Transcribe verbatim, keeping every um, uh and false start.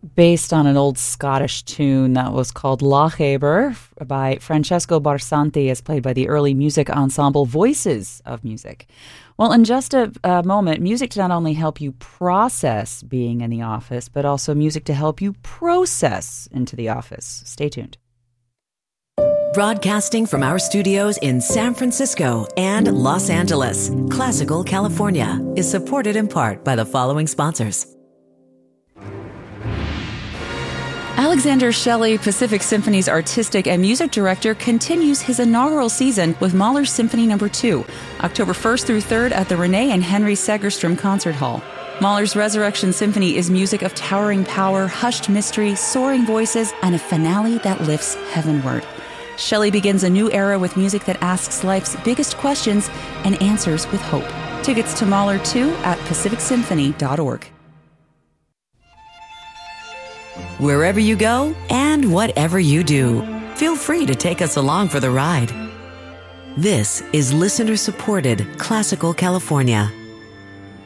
based on an old Scottish tune that was called Lochaber by Francesco Barsanti, as played by the early music ensemble Voices of Music. Well, in just a, a moment, music to not only help you process being in the office, but also music to help you process into the office. Stay tuned. Broadcasting from our studios in San Francisco and Los Angeles, Classical California is supported in part by the following sponsors. Alexander Shelley, Pacific Symphony's artistic and music director, continues his inaugural season with Mahler's Symphony Number two, October first through third at the Renee and Henry Segerstrom Concert Hall. Mahler's Resurrection Symphony is music of towering power, hushed mystery, soaring voices, and a finale that lifts heavenward. Shelley begins a new era with music that asks life's biggest questions and answers with hope. Tickets to Mahler two at pacific symphony dot org. Wherever you go and whatever you do, feel free to take us along for the ride. This is listener-supported Classical California.